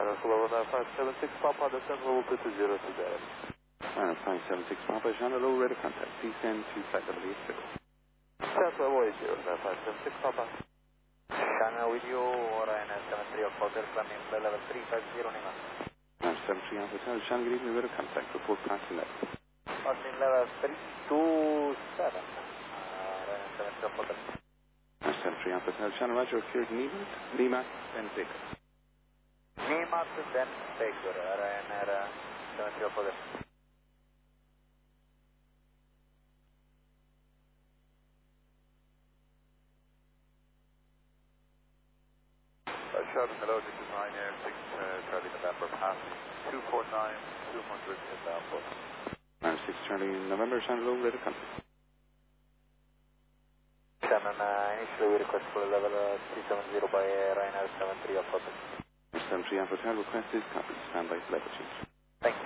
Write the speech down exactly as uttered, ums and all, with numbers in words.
China Flow five seven six Papa, descend level two two zero to zero. China five seven six Papa, China Low, radar contact, descend to flight level eight zero. Descent level eight zero, five seven six Papa. China with you, Ryanair seven three of Hotel, climbing level three five zero, Lima. China seven three Alpha Hotel, China good evening, radar contact, report passing level. Passing level three two seven, uh, Ryanair seven three of Hotel. China seven three Alpha Hotel, China Roger, cleared Lima, Lima, then Baker. Lima to then Baker, Ryanair seven three of Hotel. Shouting hello, this is Ryanair six uh, Charlie November, passing two four nine, two hundred inbound foot. Ryanair six Charlie November, China Low, radar contact. Shannon, uh, initially we request for level uh, three seven zero by uh, Ryanair seven three of Hotel. seven three Alpha Hotel, request is copied, standby for level change.